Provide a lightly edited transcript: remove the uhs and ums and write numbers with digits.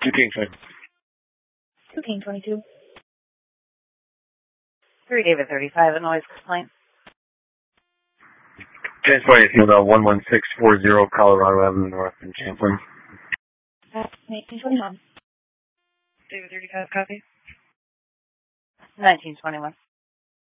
King 22. 3 David 35, a noise complaint. Transport is about 11640 Colorado Avenue North in Champlin. 1921. David 35, copy. 1921.